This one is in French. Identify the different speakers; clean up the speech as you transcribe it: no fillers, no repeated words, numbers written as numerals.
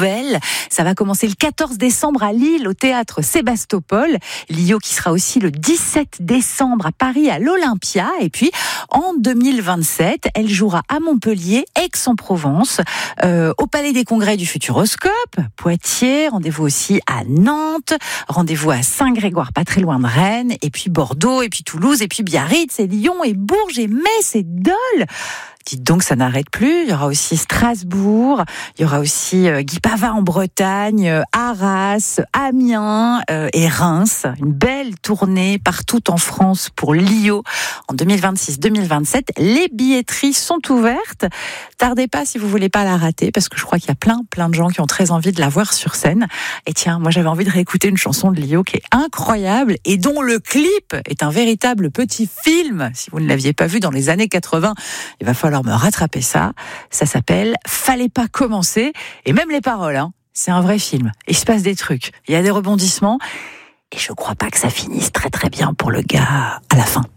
Speaker 1: nouvelle. Ça va commencer le 14 décembre à Lille, au théâtre Sébastopol. Lio qui sera aussi le 17 décembre à Paris, à l'Olympia. Et puis, en 2027, elle jouera à Montpellier, Aix-en-Provence, au Palais des Congrès du Futuroscope, Poitiers, rendez-vous aussi à Nantes, rendez-vous à Saint-Grégoire, pas très loin de Rennes, et puis Bordeaux, et puis Toulouse, et puis Biarritz, et Lyon, et Bourges, et Metz, et Dole. Dites donc, ça n'arrête plus. Il y aura aussi Strasbourg, il y aura aussi Guy Pava en Bretagne, Arras, Amiens et Reims. Une belle tournée partout en France pour Lio en 2026-2027. Les billetteries sont ouvertes. Tardez pas si vous voulez pas la rater, parce que je crois qu'il y a plein de gens qui ont très envie de la voir sur scène. Et tiens, moi j'avais envie de réécouter une chanson de Lio qui est incroyable et dont le clip est un véritable petit film. Si vous ne l'aviez pas vu dans les années 80, il va falloir me rattraper ça. Ça s'appelle Fallait pas commencer. Et même les paroles, c'est un vrai film. Il se passe des trucs. Il y a des rebondissements. Et je crois pas que ça finisse très bien pour le gars à la fin.